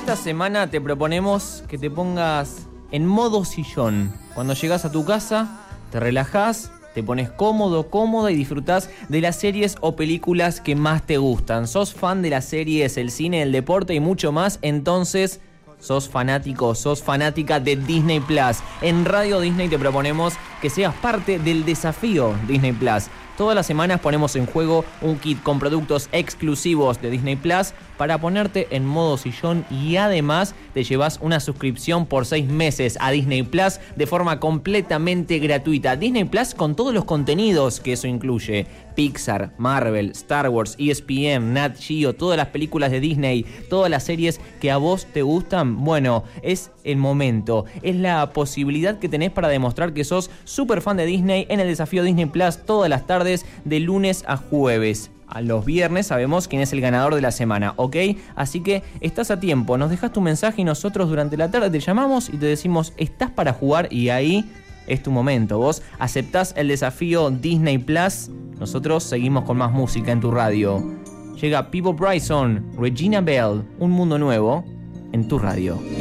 Esta semana te proponemos que te pongas en modo sillón. Cuando llegas a tu casa, te relajás, te pones cómodo, cómoda y disfrutás de las series o películas que más te gustan. ¿Sos fan de las series, el cine, el deporte y mucho más? Entonces, sos fanático, sos fanática de Disney Plus. En Radio Disney te proponemos que seas parte del desafío Disney Plus. Todas las semanas ponemos en juego un kit con productos exclusivos de Disney Plus para ponerte en modo sillón y además te llevas una suscripción por 6 meses a Disney Plus de forma completamente gratuita. Disney Plus con todos los contenidos que eso incluye. Pixar, Marvel, Star Wars, ESPN, Nat Geo, todas las películas de Disney, todas las series que a vos te gustan. Bueno, es el momento, es la posibilidad que tenés para demostrar que sos súper fan de Disney en el desafío Disney Plus todas las tardes de lunes a jueves. A los viernes sabemos quién es el ganador de la semana, ¿ok? Así que estás a tiempo, nos dejas tu mensaje y nosotros durante la tarde te llamamos y te decimos, ¿estás para jugar? Y ahí es tu momento. Vos aceptás el desafío Disney Plus, nosotros seguimos con más música en tu radio. Llega Peabo Bryson, Regina Belle, Un Mundo Nuevo en tu radio.